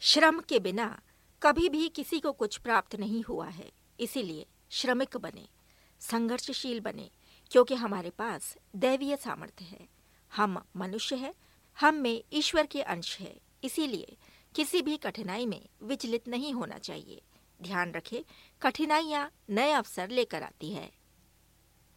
श्रम के बिना कभी भी किसी को कुछ प्राप्त नहीं हुआ है। इसीलिए श्रमिक बने, संघर्षशील बने, क्योंकि हमारे पास दैवीय सामर्थ्य है। हम मनुष्य हैं, हम में ईश्वर के अंश है। इसीलिए किसी भी कठिनाई में विचलित नहीं होना चाहिए। ध्यान रखें, कठिनाइयाँ नए अवसर लेकर आती है।